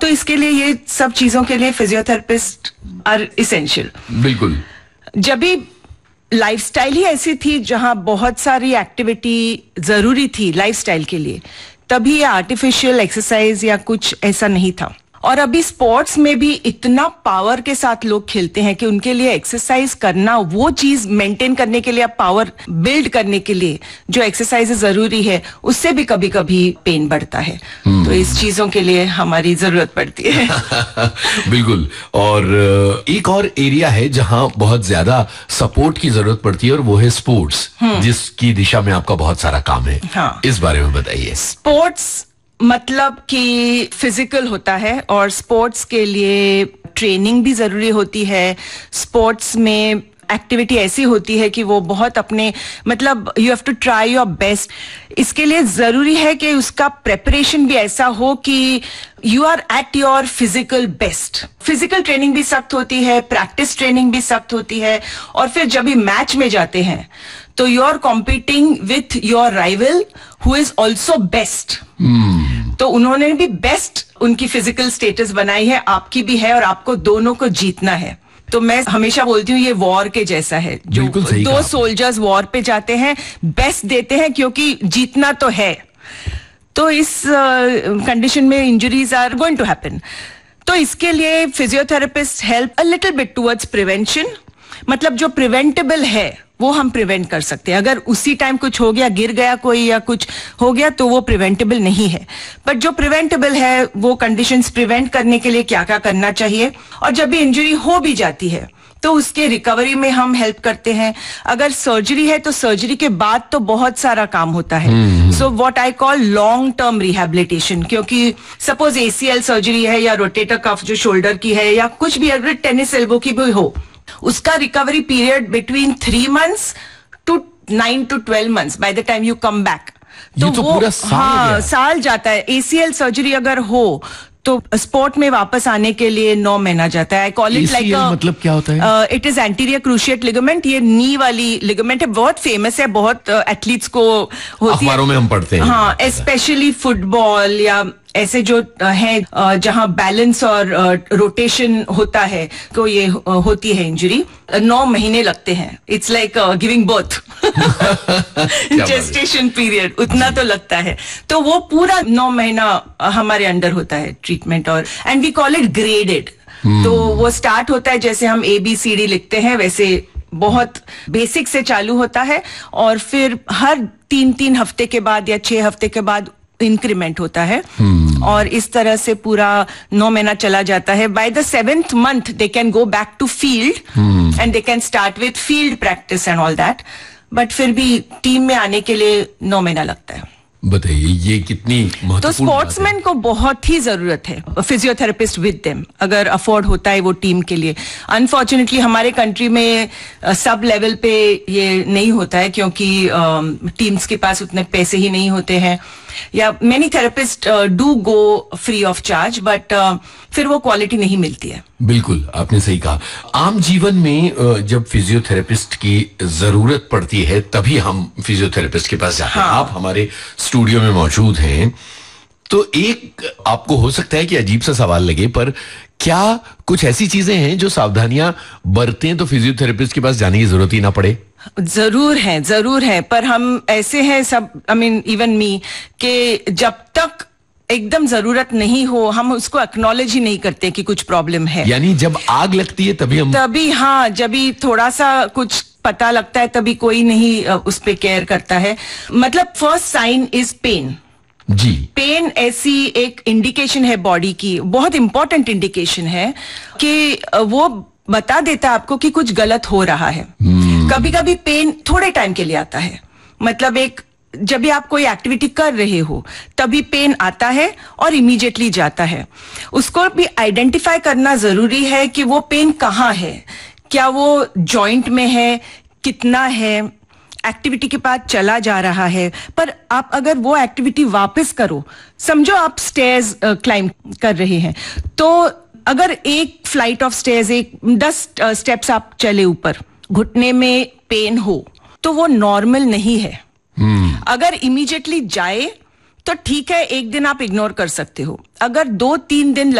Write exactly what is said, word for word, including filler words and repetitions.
तो इसके लिए ये सब चीजों के लिए फिजियोथेरेपिस्ट आर इसेंशियल। बिल्कुल। जब भी लाइफस्टाइल ही ऐसी थी जहां बहुत सारी एक्टिविटी जरूरी थी लाइफस्टाइल के लिए, तभी ये आर्टिफिशियल एक्सरसाइज या कुछ ऐसा नहीं था। और अभी स्पोर्ट्स में भी इतना पावर के साथ लोग खेलते हैं कि उनके लिए एक्सरसाइज करना, वो चीज मेंटेन करने के लिए, पावर बिल्ड करने के लिए जो एक्सरसाइज जरूरी है, उससे भी कभी कभी पेन बढ़ता है। तो इस चीजों के लिए हमारी जरूरत पड़ती है। बिल्कुल। और एक और एरिया है जहां बहुत ज्यादा सपोर्ट की जरूरत पड़ती है, और वो है स्पोर्ट्स, जिसकी दिशा में आपका बहुत सारा काम है। हाँ। इस बारे में बताइए। स्पोर्ट्स मतलब कि फिजिकल होता है, और स्पोर्ट्स के लिए ट्रेनिंग भी जरूरी होती है। स्पोर्ट्स में एक्टिविटी ऐसी होती है कि वो बहुत अपने मतलब you have to try your best. इसके लिए जरूरी है कि उसका प्रेपरेशन भी ऐसा हो कि you are at your physical best. Physical training भी सख्त होती है, प्रैक्टिस ट्रेनिंग भी सख्त होती है, और फिर जब भी मैच में जाते हैं तो you are competing with your rival who is also best. तो उन्होंने भी बेस्ट उनकी फिजिकल स्टेटस बनाई है, आपकी भी है, और आपको दोनों को जीतना है। तो मैं हमेशा बोलती हूँ ये वॉर के जैसा है, जो दो सोल्जर्स वॉर पे जाते हैं, बेस्ट देते हैं क्योंकि जीतना तो है। तो इस कंडीशन uh, में injuries are going to happen. तो इसके लिए physiotherapist help a little bit towards prevention. मतलब जो प्रिवेंटेबल है वो हम प्रिवेंट कर सकते हैं। अगर उसी टाइम कुछ हो गया, गिर गया कोई या कुछ हो गया, तो वो प्रिवेंटेबल नहीं है। बट जो प्रिवेंटेबल है वो कंडीशंस प्रिवेंट करने के लिए क्या क्या करना चाहिए, और जब भी इंजरी हो भी जाती है तो उसके रिकवरी में हम हेल्प करते हैं। अगर सर्जरी है तो सर्जरी के बाद तो बहुत सारा काम होता है। So what I call long term rehabilitation, क्योंकि सपोज एसीएल सर्जरी है या रोटेटर कफ जो शोल्डर की है, या कुछ भी अगर टेनिस एल्बो की भी हो, उसका recovery period between three months to nine to twelve months by the time you come back. तो, तो वो पूरा साल, हाँ, साल जाता है। एसीएल सर्जरी अगर हो तो स्पोर्ट में वापस आने के लिए नौ महीना जाता है। आई कॉल इट लाइक मतलब क्या होता है? It is anterior cruciate ligament. ये नी वाली लिगामेंट है, बहुत फेमस है, बहुत एथलीट्स uh, को होती है, अखबारों में हम पढ़ते हैं। हाँ, स्पेशली फुटबॉल या ऐसे जो है जहां बैलेंस और रोटेशन होता है, तो ये होती है इंजरी। नौ महीने लगते हैं। It's like giving birth. Gestation period उतना तो लगता है। तो वो पूरा नौ महीना हमारे अंडर होता है ट्रीटमेंट, और and we call it graded. तो वो स्टार्ट होता है जैसे हम ए बी सी डी लिखते हैं, वैसे बहुत बेसिक से चालू होता है, और फिर हर तीन तीन हफ्ते के बाद या छह हफ्ते के बाद इंक्रीमेंट होता है। hmm. और इस तरह से पूरा नौ महीना चला जाता है। By the seventh month they can go back to field and they can start with field practice and all that. But फिर भी टीम में आने के लिए नौ महीना लगता है। बताइए ये कितनी महत्वपूर्ण। तो स्पोर्ट्समैन को बहुत ही जरूरत है फिजियोथेरेपिस्ट विद देम, अगर अफोर्ड होता है वो टीम के लिए। अनफॉर्चुनेटली हमारे कंट्री में सब लेवल पे ये नहीं होता है, क्योंकि टीम्स के पास उतने पैसे ही नहीं होते हैं, या many therapist do go free of charge, but फिर वो क्वालिटी नहीं मिलती है। बिल्कुल, आपने सही कहा। आम जीवन में जब फिजियोथेरेपिस्ट की जरूरत पड़ती है तभी हम फिजियोथेरेपिस्ट के पास जाते हैं। हाँ। आप हमारे स्टूडियो में मौजूद हैं, तो एक आपको हो सकता है कि अजीब सा सवाल लगे, पर क्या कुछ ऐसी चीजें हैं जो सावधानियां बरतें तो फिजियोथेरेपिस्ट के पास जाने की जरूरत ही ना पड़े? जरूर है, जरूर है, पर हम ऐसे हैं सब, आई मीन इवन मी, कि जब तक एकदम जरूरत नहीं हो हम उसको एक्नॉलेज ही नहीं करते कि कुछ प्रॉब्लम है। यानी जब आग लगती है तभी हम तभी हाँ, जब भी थोड़ा सा कुछ पता लगता है तभी कोई नहीं उस पे केयर करता है। मतलब first sign is pen. Ji, pen ऐसी एक इंडिकेशन है बॉडी की, बहुत इंपॉर्टेंट इंडिकेशन है कि वो बता देता है आपको कि कुछ गलत हो रहा है। hmm. कभी कभी पेन थोड़े टाइम के लिए आता है, मतलब एक जब भी आप कोई एक्टिविटी कर रहे हो तभी पेन आता है और इमीडिएटली जाता है। उसको भी आइडेंटिफाई करना जरूरी है कि वो पेन कहाँ है, क्या वो जॉइंट में है, कितना है, एक्टिविटी के बाद चला जा रहा है। पर आप अगर वो एक्टिविटी वापस करो, समझो आप स्टेयर्स क्लाइंब कर रहे हैं, तो अगर एक फ्लाइट ऑफ स्टेयर्स, एक दस स्टेप्स आप चले ऊपर, घुटने में पेन हो तो वो नॉर्मल नहीं है। hmm. अगर इमीडिएटली जाए तो ठीक है, एक दिन आप इग्नोर कर सकते हो। अगर दो तीन दिन